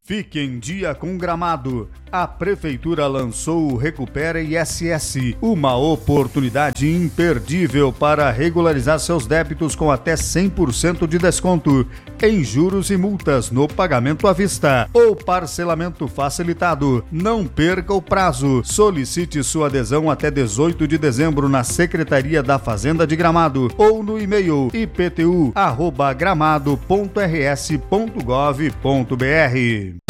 Fique em dia com Gramado. A Prefeitura lançou o Recupera ISS, uma oportunidade imperdível para regularizar seus débitos com até 100% de desconto em juros e multas no pagamento à vista ou parcelamento facilitado. Não perca o prazo. Solicite sua adesão até 18 de dezembro na Secretaria da Fazenda de Gramado ou no e-mail iptu@gramado.rs.gov.br.